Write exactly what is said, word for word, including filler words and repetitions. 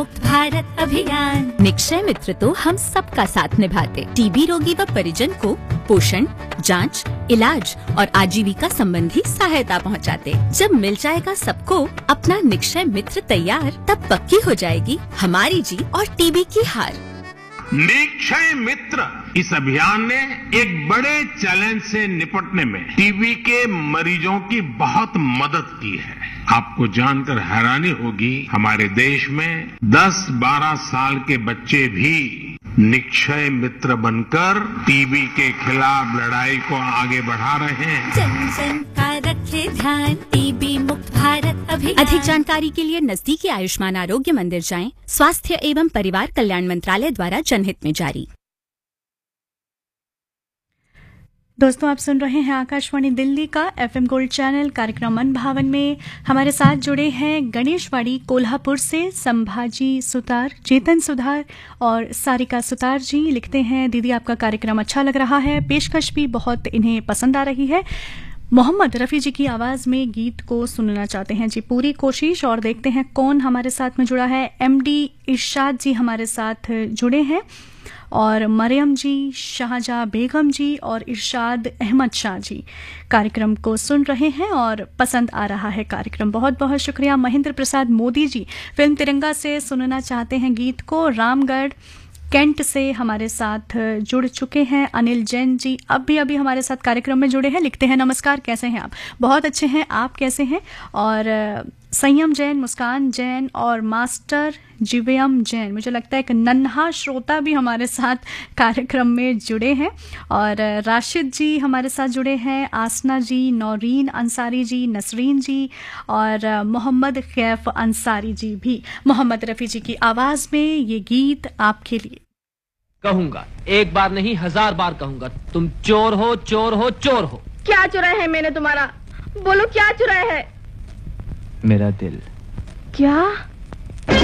भारत अभियान। निक्षय मित्र तो हम सबका साथ निभाते, टीबी रोगी व परिजन को पोषण, जांच, इलाज और आजीविका संबंधी सहायता पहुंचाते। जब मिल जाएगा सबको अपना निक्षय मित्र तैयार, तब पक्की हो जाएगी हमारी जीत और टीबी की हार। निक्षय मित्र इस अभियान ने एक बड़े चैलेंज से निपटने में टीबी के मरीजों की बहुत मदद की है। आपको जानकर हैरानी होगी, हमारे देश में दस बारह साल के बच्चे भी निक्षय मित्र बनकर टीबी के खिलाफ लड़ाई को आगे बढ़ा रहे हैं। जन जन का रखे ध्यान, टीबी मुक्त भारत अभियान। अधिक जानकारी के लिए नजदीकी आयुष्मान आरोग्य मंदिर जाएं। स्वास्थ्य एवं परिवार कल्याण मंत्रालय द्वारा जनहित में जारी। दोस्तों, आप सुन रहे हैं आकाशवाणी दिल्ली का एफएम गोल्ड चैनल। कार्यक्रम मन भावन में हमारे साथ जुड़े हैं गणेशवाड़ी कोल्हापुर से संभाजी सुतार, चेतन सुधार और सारिका सुतार जी। लिखते हैं, दीदी आपका कार्यक्रम अच्छा लग रहा है, पेशकश भी बहुत इन्हें पसंद आ रही है। मोहम्मद रफ़ी जी की आवाज़ में गीत को सुनना चाहते हैं जी, पूरी कोशिश। और देखते हैं कौन हमारे साथ में जुड़ा है। एमडी इरशाद जी हमारे साथ जुड़े हैं और मरियम जी, शाहजहाँ बेगम जी और इरशाद अहमद शाह जी कार्यक्रम को सुन रहे हैं और पसंद आ रहा है कार्यक्रम। बहुत बहुत शुक्रिया। महेंद्र प्रसाद मोदी जी फिल्म तिरंगा से सुनना चाहते हैं गीत को। रामगढ़ कैंट से हमारे साथ जुड़ चुके हैं अनिल जैन जी, अब भी अभी हमारे साथ कार्यक्रम में जुड़े हैं। लिखते हैं, नमस्कार, कैसे हैं आप? बहुत अच्छे हैं, आप कैसे हैं? और संयम जैन, मुस्कान जैन और मास्टर जीवयम जैन, मुझे लगता है एक नन्हा श्रोता भी हमारे साथ कार्यक्रम में जुड़े हैं। और राशिद जी हमारे साथ जुड़े हैं, आसना जी, नौरीन अंसारी जी, नसरीन जी और मोहम्मद खैफ अंसारी जी भी। मोहम्मद रफ़ी जी की आवाज़ में ये गीत आपके लिए। कहूंगा, एक बार नहीं हजार बार कहूंगा, तुम चोर हो, चोर हो, चोर हो। क्या चुराया है मैंने तुम्हारा? बोलो क्या चुराया है? मेरा दिल। क्या?